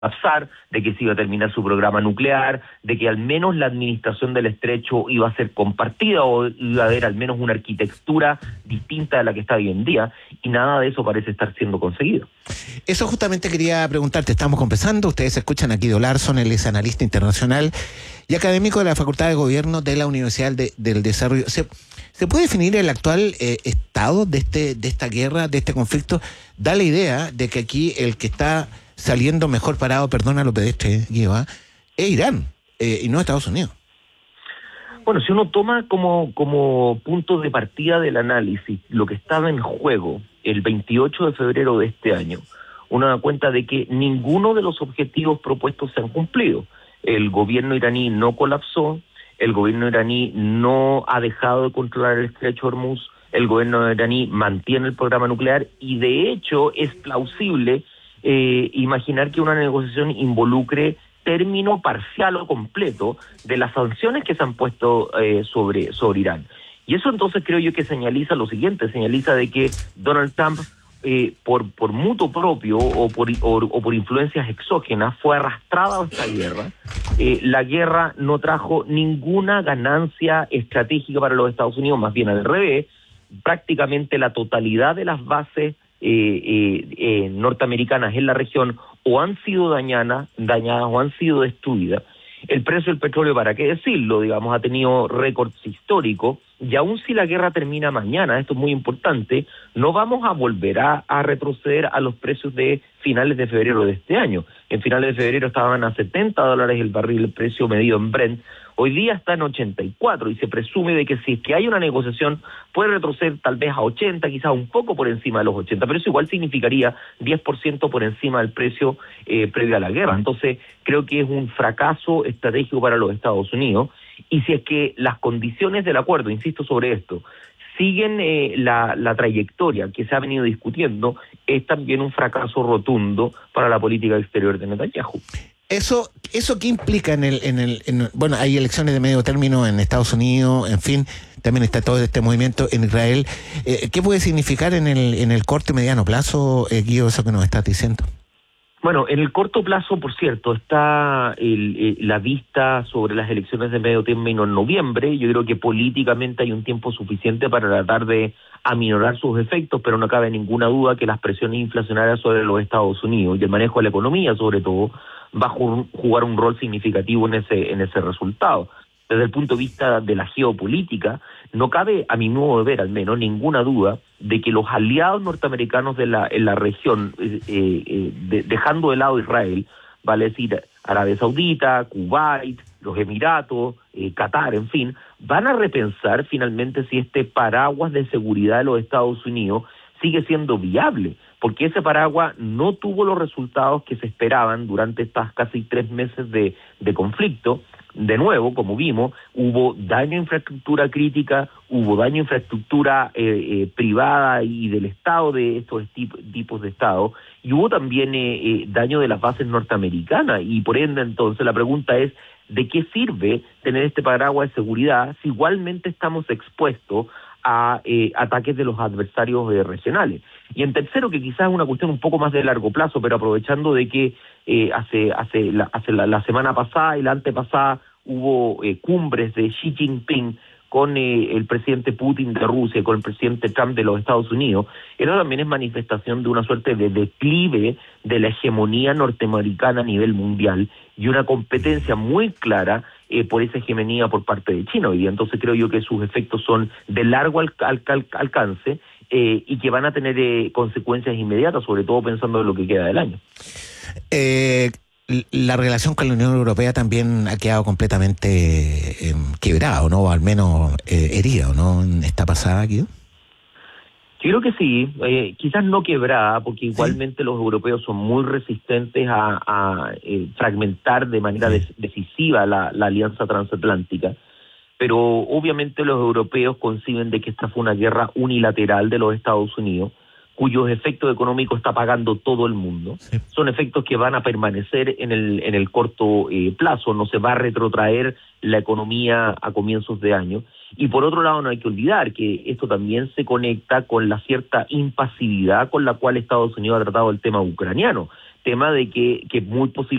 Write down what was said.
colapsar, de que se iba a terminar su programa nuclear, de que al menos la administración del estrecho iba a ser compartida o iba a haber al menos una arquitectura distinta de la que está hoy en día, y nada de eso parece estar siendo conseguido. Eso justamente quería preguntarte, estamos conversando, ustedes escuchan a Guido Larsson, él es analista internacional y académico de la Facultad de Gobierno de la Universidad del Desarrollo. ¿Se puede definir el actual estado de esta guerra, de este conflicto? Da la idea de que aquí el que está saliendo mejor parado, perdona lo pedestre, Guido, es Irán y no Estados Unidos. Bueno, si uno toma como punto de partida del análisis lo que estaba en juego el 28 de febrero de este año, uno da cuenta de que ninguno de los objetivos propuestos se han cumplido. El gobierno iraní no colapsó, el gobierno iraní no ha dejado de controlar el estrecho Hormuz, el gobierno iraní mantiene el programa nuclear y de hecho es plausible imaginar que una negociación involucre término parcial o completo de las sanciones que se han puesto sobre Irán. Y eso entonces creo yo que señaliza lo siguiente, señaliza de que Donald Trump por mutuo propio o por influencias exógenas fue arrastrado a esta guerra. La guerra no trajo ninguna ganancia estratégica para los Estados Unidos, más bien al revés. Prácticamente la totalidad de las bases norteamericanas en la región o han sido dañadas o han sido destruidas. El precio del petróleo, para qué decirlo, digamos, ha tenido récords históricos, y aun si la guerra termina mañana, esto es muy importante, no vamos a volver a retroceder a los precios de finales de febrero de este año. En finales de febrero estaban a $70 el barril, el precio medido en Brent. Hoy día está en 84 y se presume de que si es que hay una negociación puede retroceder tal vez a 80, quizás un poco por encima de los 80, pero eso igual significaría 10% por encima del precio previo a la guerra. Entonces creo que es un fracaso estratégico para los Estados Unidos, y si es que las condiciones del acuerdo, insisto sobre esto, siguen la trayectoria que se ha venido discutiendo, es también un fracaso rotundo para la política exterior de Netanyahu. ¿Eso qué implica bueno, hay elecciones de medio término en Estados Unidos, en fin, también está todo este movimiento en Israel? ¿Qué puede significar en el corto y mediano plazo, Guido, eso que nos estás diciendo? Bueno, en el corto plazo, por cierto, está la vista sobre las elecciones de medio término en noviembre. Yo creo que políticamente hay un tiempo suficiente para tratar de aminorar sus efectos, pero no cabe ninguna duda que las presiones inflacionarias sobre los Estados Unidos y el manejo de la economía, sobre todo, va a jugar un rol significativo en ese resultado. Desde el punto de vista de la geopolítica, no cabe, a mi modo de ver al menos, ninguna duda de que los aliados norteamericanos en la región, dejando de lado Israel, vale decir Arabia Saudita, Kuwait, los Emiratos, Qatar, en fin, van a repensar finalmente si este paraguas de seguridad de los Estados Unidos sigue siendo viable, porque ese paraguas no tuvo los resultados que se esperaban durante estas casi 3 meses de conflicto. De nuevo, como vimos, hubo daño a infraestructura crítica, hubo daño a infraestructura privada y del Estado, de estos tipos de Estado, y hubo también daño de las bases norteamericanas, y por ende entonces la pregunta es, ¿de qué sirve tener este paraguas de seguridad si igualmente estamos expuestos a ataques de los adversarios regionales? Y en tercero, que quizás es una cuestión un poco más de largo plazo, pero aprovechando de que la semana pasada y la antepasada hubo cumbres de Xi Jinping con el presidente Putin de Rusia y con el presidente Trump de los Estados Unidos, eso también es manifestación de una suerte de declive de la hegemonía norteamericana a nivel mundial y una competencia muy clara por esa hegemonía por parte de China hoy día. Entonces creo yo que sus efectos son de largo alcance y que van a tener consecuencias inmediatas, sobre todo pensando en lo que queda del año. La relación con la Unión Europea también ha quedado completamente quebrada, ¿no? O al menos herida, ¿no? ¿Está pasada, Guido? Yo creo que sí, quizás no quebrada, porque igualmente los europeos son muy resistentes a fragmentar de manera decisiva la alianza transatlántica, pero obviamente los europeos conciben de que esta fue una guerra unilateral de los Estados Unidos, cuyos efectos económicos está pagando todo el mundo. Sí. Son efectos que van a permanecer en el corto plazo, no se va a retrotraer la economía a comienzos de año. Y por otro lado no hay que olvidar que esto también se conecta con la cierta impasividad con la cual Estados Unidos ha tratado el tema ucraniano. tema de que muy